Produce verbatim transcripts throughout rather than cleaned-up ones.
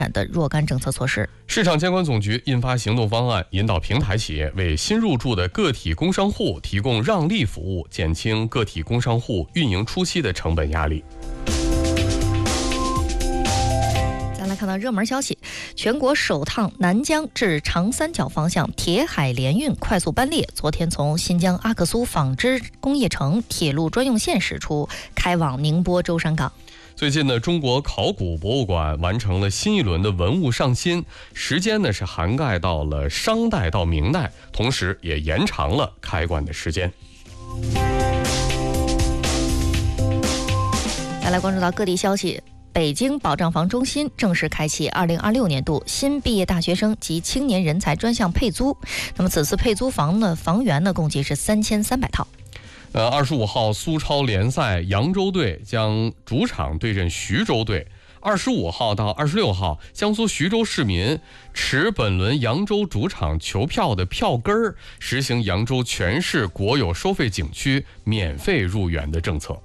的若干政策措施。 市场监管总局印发行动方案，引导平台企业为新入驻的个体工商户提供让利服务，减轻个体工商户运营初期的成本压力。 再来看到热门消息，全国首趟南疆至长三角方向铁海联运快速班列昨天从新疆阿克苏纺织工业城铁路专用线驶出，开往宁波舟山港。 最近呢，中国考古博物馆完成了新一轮的文物上新，时间呢是涵盖到了商代到明代，同时也延长了开馆的时间。 再来关注到各地消息，北京保障房中心正式开启二零二六年度新毕业大学生及青年人才专项配租。那么此次配租房呢，房源呢共计是三千三百套。 呃，二十五号苏超联赛，扬州队将主场对阵徐州队。二十五号到二十六号，江苏徐州市民持本轮扬州主场球票的票根儿，实行扬州全市国有收费景区免费入园的政策。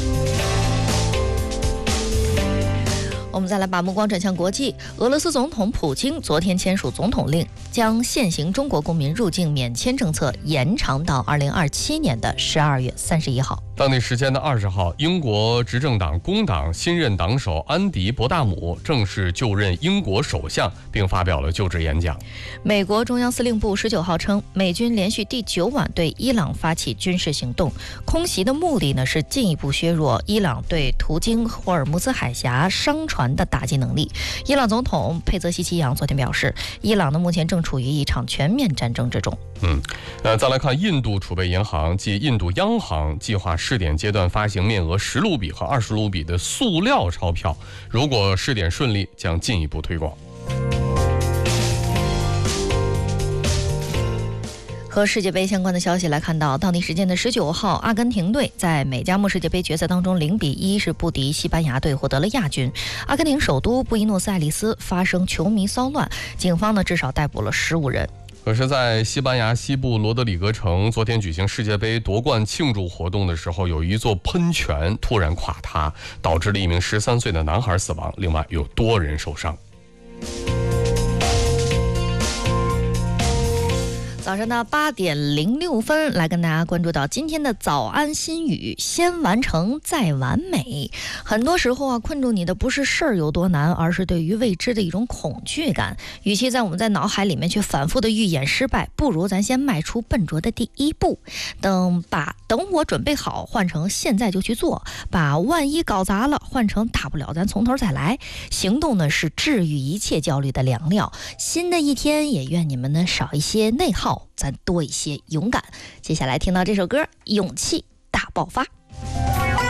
我们再来把目光转向国际，俄罗斯总统普京昨天签署总统令，将现行中国公民入境免签政策延长到二零二七年的十二月三十一号。 当地时间的二十号，英国执政党工党新任党首安迪·伯大姆正式就任英国首相，并发表了就职演讲。 美国中央司令部十九号称，美军连续第九晚对伊朗发起军事行动，空袭的目的呢是进一步削弱伊朗对途经霍尔木兹海峡商船的打击能力。伊朗总统佩泽西奇扬昨天表示，伊朗呢目前正处于一场全面战争之中。 嗯，呃，再来看印度储备银行及印度央行计划试点阶段发行面额十卢比和二十卢比的塑料钞票，如果试点顺利，将进一步推广。 和世界杯相关的消息来看到，当地时间的十九号，阿根廷队在美加墨世界杯决赛当中零比一是不敌西班牙队，获得了亚军。阿根廷首都布宜诺斯艾利斯发生球迷骚乱，警方呢至少逮捕了十五人。 可是，在西班牙西部罗德里格城昨天举行世界杯夺冠庆祝活动的时候，有一座喷泉突然垮塌，导致了一名十三岁的男孩死亡，另外有多人受伤。 早上的八点零六分，来跟大家关注到今天的早安心语：先完成再完美。很多时候啊，困住你的不是事儿有多难，而是对于未知的一种恐惧感。与其在我们在脑海里面去反复的预演失败，不如咱先迈出笨拙的第一步。等把等我准备好换成现在就去做，把万一搞砸了换成大不了咱从头再来。行动呢是治愈一切焦虑的良药。新的一天，也愿你们呢少一些内耗，咱多一些勇敢。接下来听到这首歌，勇气大爆发。